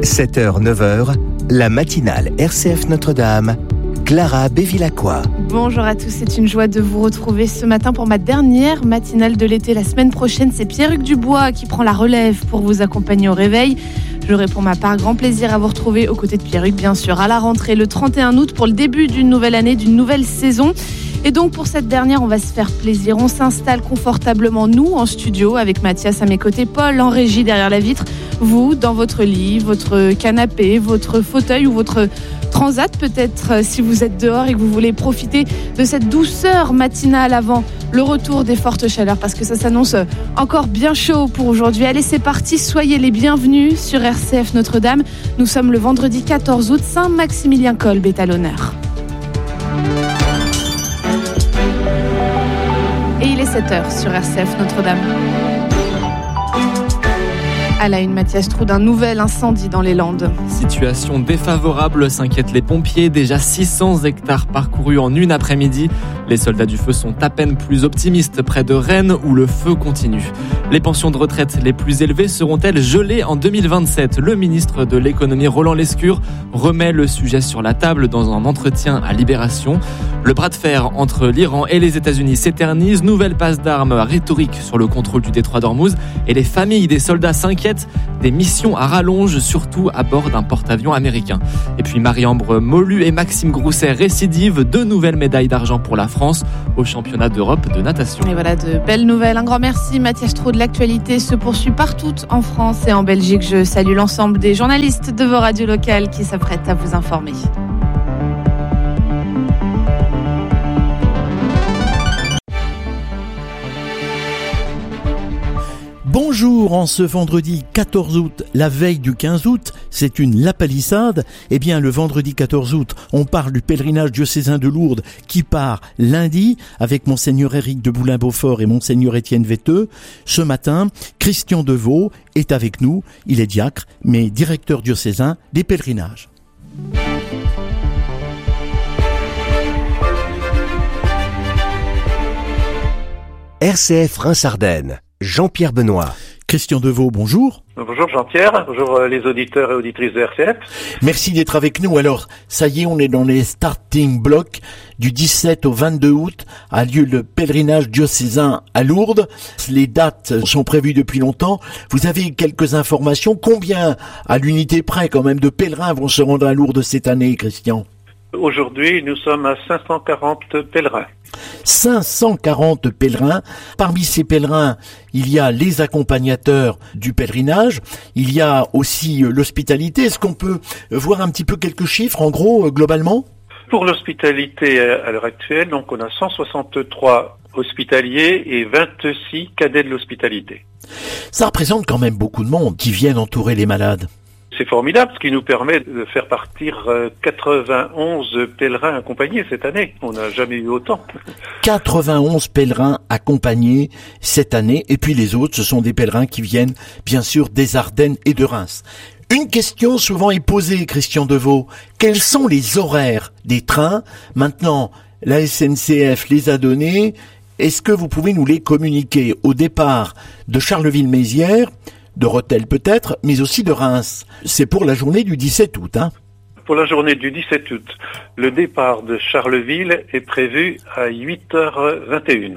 7h, 9h, la matinale RCF Notre-Dame, Clara Bévilacqua. Bonjour à tous, c'est une joie de vous retrouver ce matin pour ma dernière matinale de l'été. La semaine prochaine, c'est Pierruc Dubois qui prend la relève pour vous accompagner au réveil. J'aurai pour ma part grand plaisir à vous retrouver aux côtés de Pierruc, bien sûr, à la rentrée le 31 août pour le début d'une nouvelle année, d'une nouvelle saison. Et donc pour cette dernière, on va se faire plaisir. On s'installe confortablement, nous, en studio, avec Mathias à mes côtés, Paul en régie derrière la vitre, vous, dans votre lit, votre canapé, votre fauteuil ou votre transat peut-être, si vous êtes dehors et que vous voulez profiter de cette douceur matinale avant le retour des fortes chaleurs, parce que ça s'annonce encore bien chaud pour aujourd'hui. Allez, c'est parti, soyez les bienvenus sur RCF Notre-Dame. Nous sommes le vendredi 14 août, Saint-Maximilien-Kolb est à l'honneur. Et il est 7h sur RCF Notre-Dame. À la une, Mathias Trou, d'un nouvel incendie dans les Landes. Situation défavorable, s'inquiètent les pompiers. Déjà 600 hectares parcourus en une après-midi. Les soldats du feu sont à peine plus optimistes près de Rennes où le feu continue. Les pensions de retraite les plus élevées seront-elles gelées en 2027 ? Le ministre de l'économie Roland Lescure remet le sujet sur la table dans un entretien à Libération. Le bras de fer entre l'Iran et les États-Unis s'éternise. Nouvelle passe d'armes rhétorique sur le contrôle du détroit d'Ormuz. Et les familles des soldats s'inquiètent des missions à rallonge, surtout à bord d'un porte-avions américain. Et puis Marie-Ambre Molu et Maxime Grousset récidivent, 2 nouvelles médailles d'argent pour la France au championnat d'Europe de natation. Et voilà, de belles nouvelles. Un grand merci, Mathias Trou. De l'actualité se poursuit partout en France et en Belgique. Je salue l'ensemble des journalistes de vos radios locales qui s'apprêtent à vous informer. Bonjour, en ce vendredi 14 août, la veille du 15 août, c'est une lapalissade. Eh bien, le vendredi 14 août, on parle du pèlerinage diocésain de Lourdes qui part lundi avec Monseigneur Éric de Boulin-Beaufort et Monseigneur Étienne Vetteux. Ce matin, Christian Deveau est avec nous. Il est diacre, mais directeur diocésain des pèlerinages. RCF Reims-Ardennes, Jean-Pierre Benoît. Christian Deveau, bonjour. Bonjour Jean-Pierre, bonjour les auditeurs et auditrices de RCF. Merci d'être avec nous. Alors, ça y est, on est dans les starting blocks. Du 17 au 22 août a lieu le pèlerinage diocésain à Lourdes. Les dates sont prévues depuis longtemps. Vous avez quelques informations. Combien, à l'unité près quand même, de pèlerins vont se rendre à Lourdes cette année, Christian ? Aujourd'hui, nous sommes à 540 pèlerins. 540 pèlerins. Parmi ces pèlerins, il y a les accompagnateurs du pèlerinage. Il y a aussi l'hospitalité. Est-ce qu'on peut voir un petit peu quelques chiffres, en gros, globalement ? Pour l'hospitalité à l'heure actuelle, donc on a 163 hospitaliers et 26 cadets de l'hospitalité. Ça représente quand même beaucoup de monde qui viennent entourer les malades. C'est formidable, ce qui nous permet de faire partir 91 pèlerins accompagnés cette année. On n'a jamais eu autant. 91 pèlerins accompagnés cette année. Et puis les autres, ce sont des pèlerins qui viennent, bien sûr, des Ardennes et de Reims. Une question souvent est posée, Christian Deveau. Quels sont les horaires des trains ? Maintenant, la SNCF les a donnés. Est-ce que vous pouvez nous les communiquer au départ de Charleville-Mézières, de Rethel peut-être, mais aussi de Reims? C'est pour la journée du 17 août, hein ? Pour la journée du 17 août, le départ de Charleville est prévu à 8h21.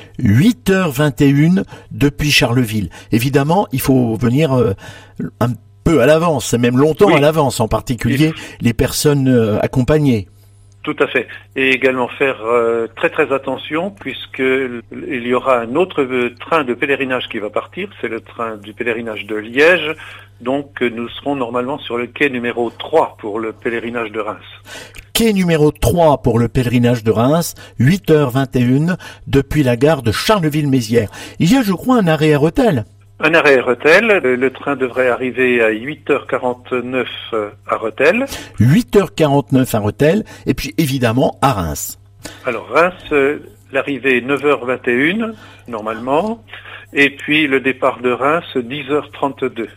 8h21 depuis Charleville. Évidemment, il faut venir un peu à l'avance, même longtemps à l'avance, en particulier les personnes accompagnées. Tout à fait. Et également faire très très attention puisqu'il y aura un autre train de pèlerinage qui va partir, c'est le train du pèlerinage de Liège. Donc nous serons normalement sur le quai numéro 3 pour le pèlerinage de Reims. Quai numéro 3 pour le pèlerinage de Reims, 8h21 depuis la gare de Charleville-Mézières. Il y a, je crois, un arrêt à Rethel. Un arrêt à Rethel, le train devrait arriver à 8h49 à Rethel. 8h49 à Rethel, et puis évidemment à Reims. Alors Reims, l'arrivée 9h21 normalement, et puis le départ de Reims 10h32.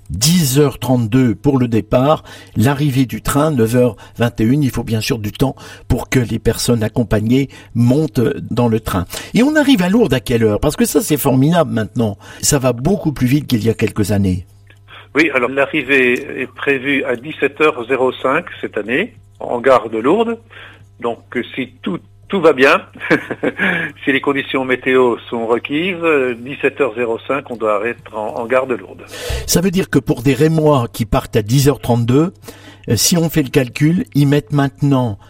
10h32 pour le départ, l'arrivée du train 9h21, il faut bien sûr du temps pour que les personnes accompagnées montent dans le train. Et on arrive à Lourdes à quelle heure? Parce que ça c'est formidable maintenant, ça va beaucoup plus vite qu'il y a quelques années. Oui, alors l'arrivée est prévue à 17h05 cette année, en gare de Lourdes. Donc si tout va bien, si les conditions météo sont requises, 17h05, on doit être en gare de Lourdes. Ça veut dire que pour des Rémois qui partent à 10h32, si on fait le calcul, ils mettent maintenant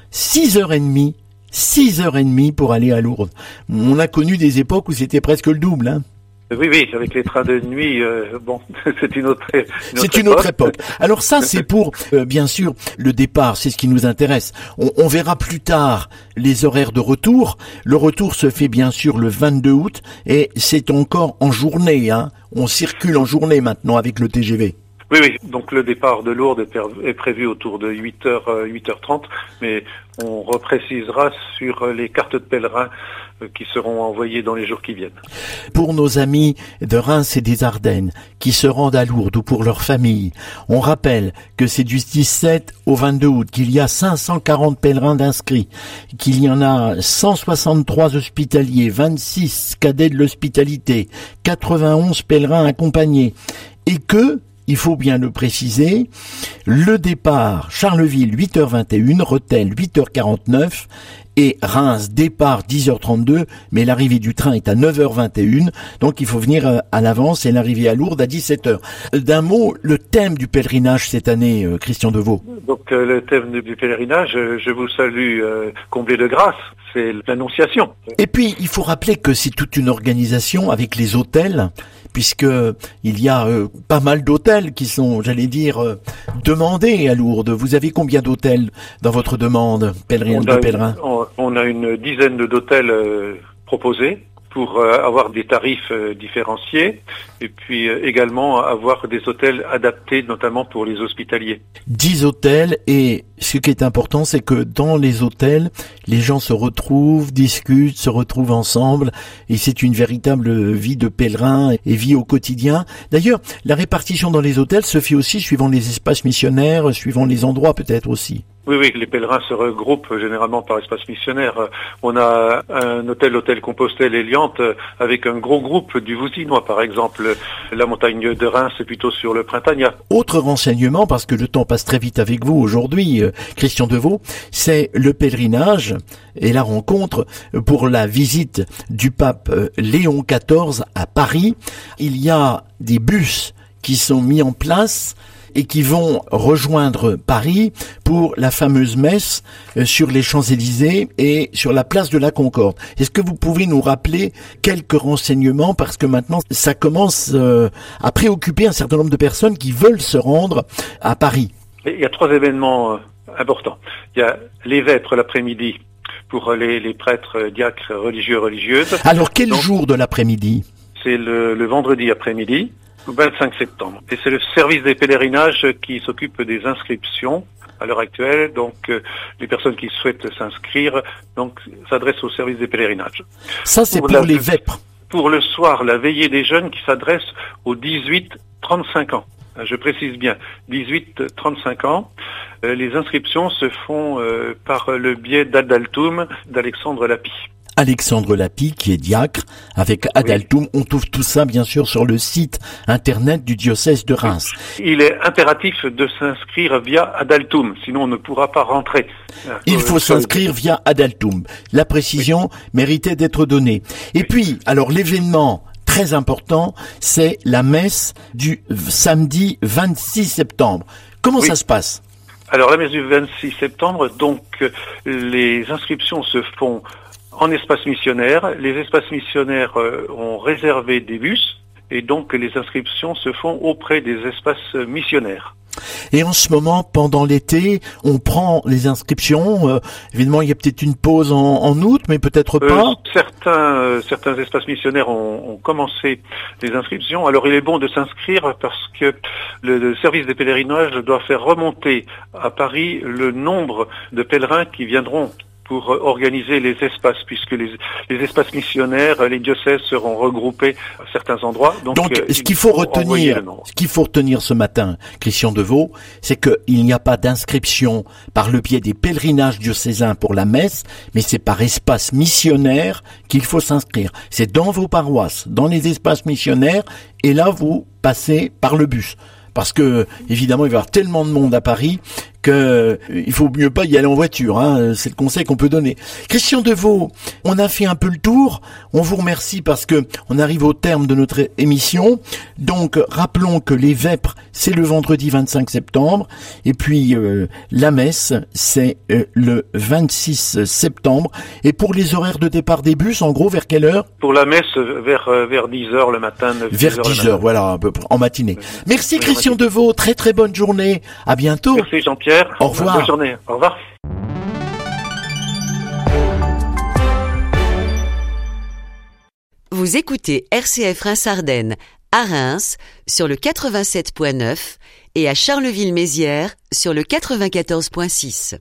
6h30 pour aller à Lourdes. On a connu des époques où c'était presque le double, hein. Oui, avec les trains de nuit, c'est une autre époque. Alors ça, c'est pour, bien sûr, le départ, c'est ce qui nous intéresse. On verra plus tard les horaires de retour. Le retour se fait bien sûr le 22 août et c'est encore en journée, hein. On circule en journée maintenant avec le TGV. Oui, donc le départ de Lourdes est prévu autour de 8h30, mais on reprécisera sur les cartes de pèlerins qui seront envoyées dans les jours qui viennent. Pour nos amis de Reims et des Ardennes qui se rendent à Lourdes ou pour leur famille, on rappelle que c'est du 17 au 22 août, qu'il y a 540 pèlerins d'inscrits, qu'il y en a 163 hospitaliers, 26 cadets de l'hospitalité, 91 pèlerins accompagnés, et que, il faut bien le préciser, le départ Charleville 8h21, Rethel 8h49 et Reims départ 10h32, mais l'arrivée du train est à 9h21, donc il faut venir à l'avance et l'arrivée à Lourdes à 17h. D'un mot, le thème du pèlerinage cette année, Christian Deveau. Donc le thème du pèlerinage, je vous salue comblé de grâce, c'est l'Annonciation. Et puis il faut rappeler que c'est toute une organisation avec les hôtels, puisque il y a pas mal d'hôtels qui sont, j'allais dire, demandés à Lourdes. Vous avez combien d'hôtels dans votre demande, pèlerin? On a une dizaine d'hôtels proposés pour avoir des tarifs différenciés et puis également avoir des hôtels adaptés notamment pour les hospitaliers. 10 hôtels, et ce qui est important, c'est que dans les hôtels, les gens se retrouvent, discutent, se retrouvent ensemble, et c'est une véritable vie de pèlerin et vie au quotidien. D'ailleurs, la répartition dans les hôtels se fait aussi suivant les espaces missionnaires, suivant les endroits peut-être aussi. Oui, les pèlerins se regroupent généralement par espace missionnaire. On a un hôtel Compostelle et Liante avec un gros groupe du Vousinois, par exemple. La montagne de Reims, c'est plutôt sur le Printania. Autre renseignement, parce que le temps passe très vite avec vous aujourd'hui, Christian Deveau, c'est le pèlerinage et la rencontre pour la visite du pape Léon XIV à Paris. Il y a des bus qui sont mis en place et qui vont rejoindre Paris pour la fameuse messe sur les Champs-Élysées et sur la place de la Concorde. Est-ce que vous pouvez nous rappeler quelques renseignements, parce que maintenant ça commence à préoccuper un certain nombre de personnes qui veulent se rendre à Paris? Il y a 3 événements importants. Il y a les vêpres l'après-midi pour les prêtres, diacres, religieux, religieuses. Alors quel jour de l'après-midi? C'est le vendredi après-midi, 25 septembre. Et c'est le service des pèlerinages qui s'occupe des inscriptions à l'heure actuelle. Donc, les personnes qui souhaitent s'inscrire s'adressent au service des pèlerinages. Ça, c'est pour les vêpres. Pour le soir, la veillée des jeunes qui s'adresse aux 18-35 ans. Je précise bien, 18-35 ans. Les inscriptions se font par le biais d'Adaltoum, d'Alexandre Lapie. Alexandre Lapie, qui est diacre, avec Adaltoum. Oui. On trouve tout ça, bien sûr, sur le site internet du diocèse de Reims. Il est impératif de s'inscrire via Adaltoum, sinon on ne pourra pas rentrer. Il faut s'inscrire via Adaltoum. La précision méritait d'être donnée. Et puis, alors, l'événement très important, c'est la messe du samedi 26 septembre. Comment ça se passe? Alors, la messe du 26 septembre, donc, les inscriptions se font en espace missionnaire. Les espaces missionnaires ont réservé des bus et donc les inscriptions se font auprès des espaces missionnaires. Et en ce moment, pendant l'été, on prend les inscriptions. Évidemment, il y a peut-être une pause en août, mais peut-être pas. Certains espaces missionnaires ont commencé les inscriptions. Alors, il est bon de s'inscrire parce que le service des pèlerinages doit faire remonter à Paris le nombre de pèlerins qui viendront pour organiser les espaces, puisque les espaces missionnaires, les diocèses seront regroupés à certains endroits. Donc ce qu'il faut retenir ce matin, Christian Deveau, c'est qu'il n'y a pas d'inscription par le biais des pèlerinages diocésains pour la messe, mais c'est par espace missionnaire qu'il faut s'inscrire. C'est dans vos paroisses, dans les espaces missionnaires, et là vous passez par le bus. parce que évidemment il va y avoir tellement de monde à Paris que il faut mieux pas y aller en voiture, hein. C'est le conseil qu'on peut donner. Christian Deveau, on a fait un peu le tour. On vous remercie parce que on arrive au terme de notre émission. Donc rappelons que les Vêpres, c'est le vendredi 25 septembre et puis la messe, c'est le 26 septembre. Et pour les horaires de départ des bus, en gros, vers quelle heure? Pour la messe, vers 10h le matin. Vers 10h, voilà, un peu en matinée. Merci Christian Deveau, très très bonne journée. À bientôt. Merci Jean-Pierre. Au revoir. Bonne journée. Au revoir. Vous écoutez RCF Reims-Ardennes à Reims sur le 87.9 et à Charleville-Mézières sur le 94.6.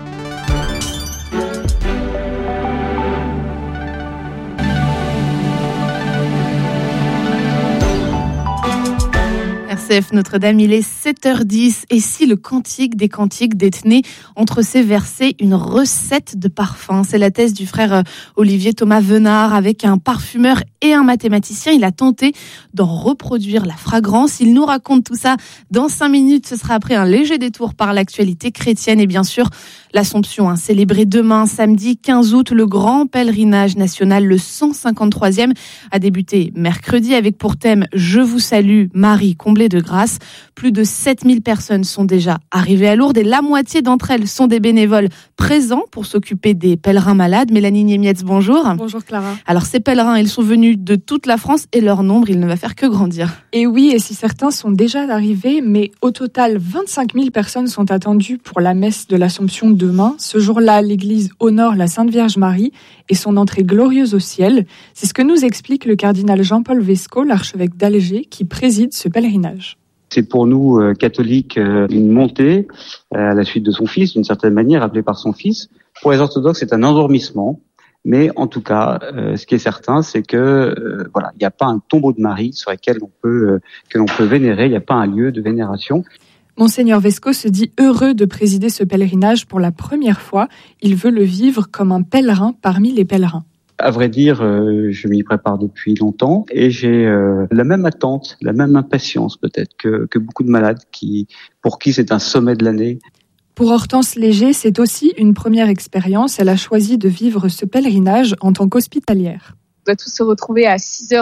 RCF Notre-Dame, il est 7h10 et si le cantique des cantiques détenait entre ses versets une recette de parfum, c'est la thèse du frère Olivier Thomas Venard. Avec un parfumeur et un mathématicien, il a tenté d'en reproduire la fragrance. Il nous raconte tout ça dans 5 minutes. Ce sera après un léger détour par l'actualité chrétienne et bien sûr l'Assomption, célébrée demain samedi 15 août. Le grand pèlerinage national, le 153e, a débuté mercredi avec pour thème « Je vous salue, Marie, comblée de grâce ». Plus de 7000 personnes sont déjà arrivées à Lourdes et la moitié d'entre elles sont des bénévoles présents pour s'occuper des pèlerins malades. Mélanie Niemietz, bonjour. Bonjour Clara. Alors ces pèlerins, ils sont venus de toute la France et leur nombre, il ne va faire que grandir. Et oui, et si certains sont déjà arrivés, mais au total 25 000 personnes sont attendues pour la messe de l'Assomption demain. Ce jour-là, l'église honore la Sainte Vierge Marie et son entrée glorieuse au ciel. C'est ce que nous explique le cardinal Jean-Paul Vesco, l'archevêque d'Alger, qui préside ce pèlerinage. C'est pour nous, catholiques, une montée à la suite de son fils, d'une certaine manière, appelé par son fils. Pour les orthodoxes, c'est un endormissement. Mais en tout cas, ce qui est certain, c'est que voilà, il n'y a pas un tombeau de Marie sur lequel que l'on peut vénérer. Il n'y a pas un lieu de vénération. Monseigneur Vesco se dit heureux de présider ce pèlerinage pour la première fois. Il veut le vivre comme un pèlerin parmi les pèlerins. À vrai dire, je m'y prépare depuis longtemps et j'ai la même attente, la même impatience peut-être que beaucoup de malades pour qui c'est un sommet de l'année. Pour Hortense Léger, c'est aussi une première expérience. Elle a choisi de vivre ce pèlerinage en tant qu'hospitalière. On doit tous se retrouver à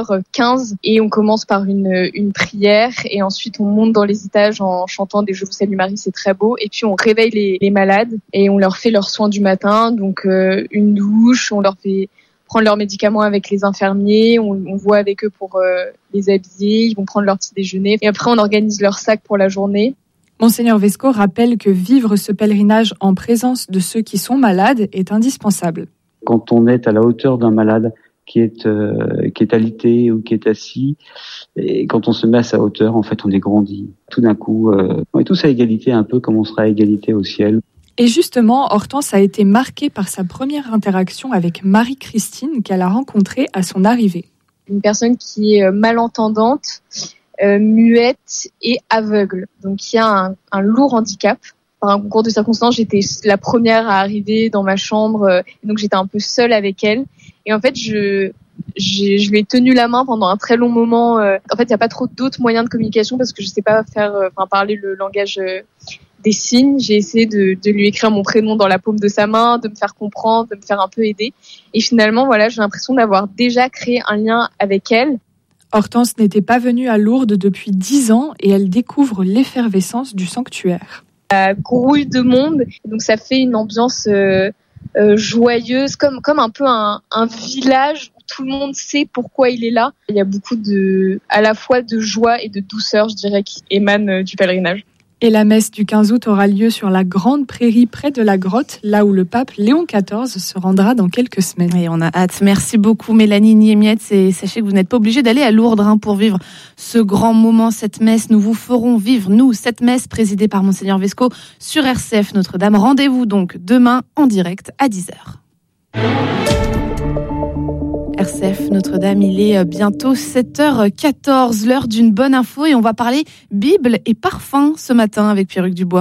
6h15 et on commence par une prière et ensuite on monte dans les étages en chantant des « Je vous salue Marie », c'est très beau. Et puis on réveille les malades et on leur fait leurs soins du matin, donc une douche, on leur fait prendre leurs médicaments avec les infirmiers, on voit avec eux pour les habiller, ils vont prendre leur petit déjeuner et après on organise leur sac pour la journée. Monseigneur Vesco rappelle que vivre ce pèlerinage en présence de ceux qui sont malades est indispensable. Quand on est à la hauteur d'un malade qui est alité ou qui est assis, et quand on se met à sa hauteur, en fait, on est grandi. Tout d'un coup, on est tous à égalité, un peu comme on sera à égalité au ciel. Et justement, Hortense a été marquée par sa première interaction avec Marie-Christine qu'elle a rencontrée à son arrivée. Une personne qui est malentendante, muette et aveugle. Donc il y a un lourd handicap. Par un concours de circonstances, j'étais la première à arriver dans ma chambre, donc j'étais un peu seule avec elle. Et en fait, je lui ai tenu la main pendant un très long moment. En fait, il n'y a pas trop d'autres moyens de communication parce que je ne sais pas parler le langage des signes. J'ai essayé de lui écrire mon prénom dans la paume de sa main, de me faire comprendre, de me faire un peu aider. Et finalement, voilà, j'ai l'impression d'avoir déjà créé un lien avec elle. Hortense n'était pas venue à Lourdes depuis 10 ans et elle découvre l'effervescence du sanctuaire. Grouille de monde, donc ça fait une ambiance joyeuse, comme un peu un village où tout le monde sait pourquoi il est là. Il y a beaucoup à la fois de joie et de douceur, je dirais, qui émanent du pèlerinage. Et la messe du 15 août aura lieu sur la grande prairie près de la grotte, là où le pape Léon XIV se rendra dans quelques semaines. Et on a hâte. Merci beaucoup Mélanie Niemietz et sachez que vous n'êtes pas obligés d'aller à Lourdes pour vivre ce grand moment, cette messe. Nous vous ferons vivre, nous, cette messe présidée par Monseigneur Vesco sur RCF Notre-Dame. Rendez-vous donc demain en direct à 10h. RCF Notre-Dame, il est bientôt 7h14, l'heure d'une bonne info et on va parler Bible et parfum ce matin avec Pierre-Hugues Dubois.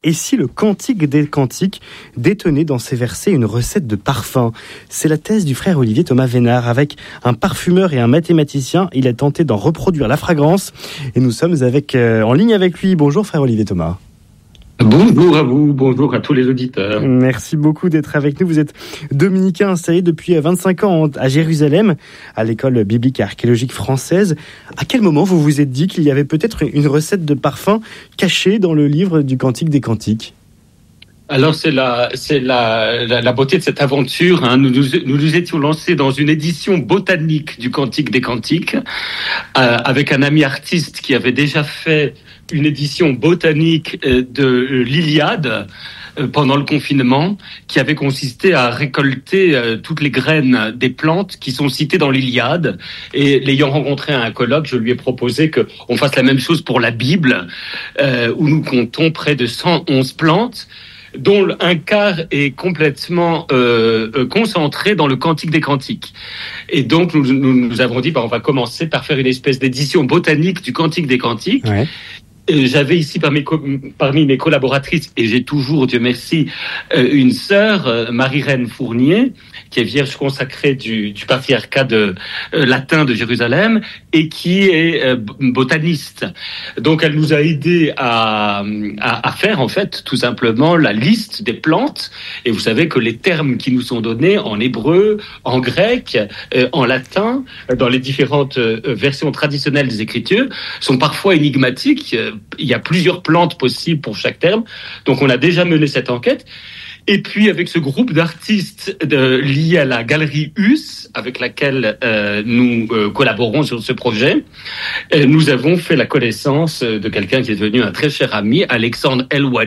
Et si le cantique des cantiques détenait dans ses versets une recette de parfum ? C'est la thèse du frère Olivier Thomas Vénard. Avec un parfumeur et un mathématicien, il a tenté d'en reproduire la fragrance. Et nous sommes en ligne avec lui. Bonjour frère Olivier Thomas. Bonjour à vous, bonjour à tous les auditeurs. Merci beaucoup d'être avec nous. Vous êtes dominicain installé depuis 25 ans à Jérusalem, à l'école biblique et archéologique française. À quel moment vous vous êtes dit qu'il y avait peut-être une recette de parfum cachée dans le livre du Cantique des Cantiques ? Alors c'est la beauté de cette aventure. Hein. Nous nous étions lancés dans une édition botanique du Cantique des Cantiques avec un ami artiste qui avait déjà fait une édition botanique de l'Iliade pendant le confinement, qui avait consisté à récolter toutes les graines des plantes qui sont citées dans l'Iliade. Et l'ayant rencontré à un colloque, je lui ai proposé qu'on fasse la même chose pour la Bible, où nous comptons près de 111 plantes, dont un quart est complètement concentré dans le Cantique des Cantiques. Et donc, nous avons dit, on va commencer par faire une espèce d'édition botanique du Cantique des Cantiques. Ouais. J'avais ici parmi mes collaboratrices, et j'ai toujours, Dieu merci, une sœur, Marie-Reine Fournier, qui est vierge consacrée du patriarcat latin de Jérusalem et qui est botaniste. Donc elle nous a aidé à faire en fait tout simplement la liste des plantes. Et vous savez que les termes qui nous sont donnés en hébreu, en grec, en latin, dans les différentes versions traditionnelles des Écritures, sont parfois énigmatiques. Il y a plusieurs plantes possibles pour chaque terme. Donc on a déjà mené cette enquête. Et puis avec ce groupe d'artistes liés à la galerie US, avec laquelle nous collaborons sur ce projet, nous avons fait la connaissance de quelqu'un qui est devenu un très cher ami, Alexandre Elwani,